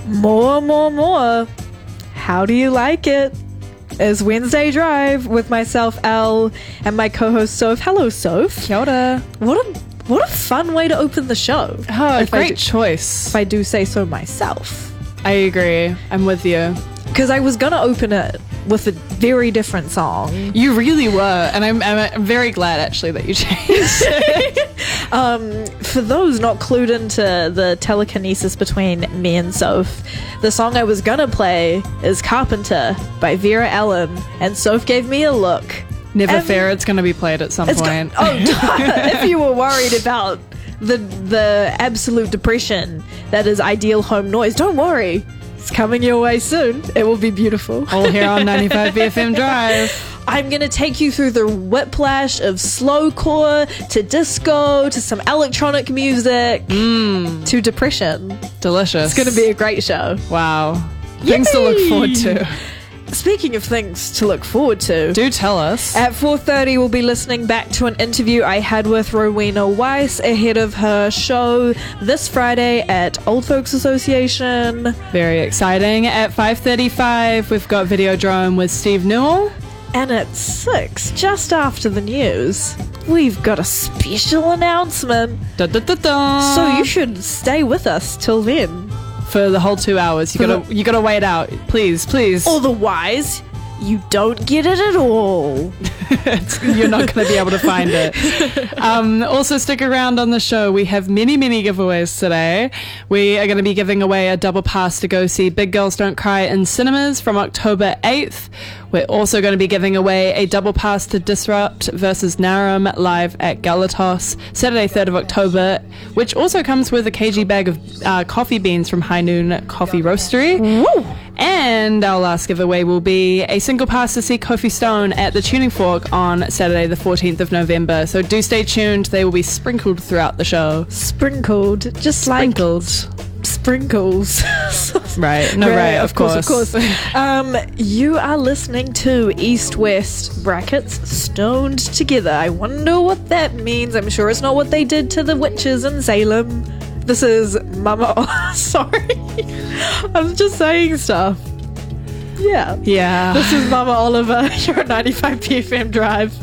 More. How do you like it? It's Wednesday Drive with myself, Elle, and my co-host, Soph. Hello, Soph. Kia ora. What a fun way to open the show. Oh, great choice. If I do say so myself. I agree. I'm with you. Because I was going to open it with a very different song. You really were. And I'm very glad, actually, that you changed it. For those not clued into the telekinesis between me and Soph, the song I was going to play is Carpenter by Vera Ellen. And Soph gave me a look. Never fear, it's going to be played at some point. If you were worried about the absolute depression that is Ideal Home Noise, don't worry. It's coming your way soon. It will be beautiful. All here on 95 BFM Drive. I'm going to take you through the whiplash of slowcore to disco to some electronic music to depression. Delicious. It's going to be a great show. Wow. Things to look forward to. Speaking of things to look forward to, do tell us. At 4:30, we'll be listening back to an interview I had with Rowena Weiss ahead of her show this Friday at Old Folks Association. Very exciting. At 5:35, we've got Videodrome with Steve Newell. And at 6, just after the news, we've got a special announcement. Da, da, da, da. So you should stay with us till then. For the whole 2 hours. You gotta wait out. Please. Otherwise, you don't get it at all. You're not going to be able to find it. Also, stick around on the show. We have many giveaways today. We are going to be giving away a double pass to go see Big Girls Don't Cry in cinemas from October 8th. We're also going to be giving away a double pass to Disrupt versus Narum live at Galatos, Saturday 3rd of October, which also comes with a kg bag of coffee beans from High Noon Coffee Roastery. Woo! And our last giveaway will be a single pass to see Kofi Stone at the Tuning Fork on Saturday the 14th of November. So do stay tuned. They will be sprinkled throughout the show. Sprinkled. Just like sprinkles. Right. No, right. Of course. You are listening to East West brackets Stoned Together. I wonder what that means. I'm sure it's not what they did to the witches in Salem. This is Mama... Sorry. I'm just saying stuff. Yeah. Yeah. This is Mama Oliver. You're at 95 PFM Drive.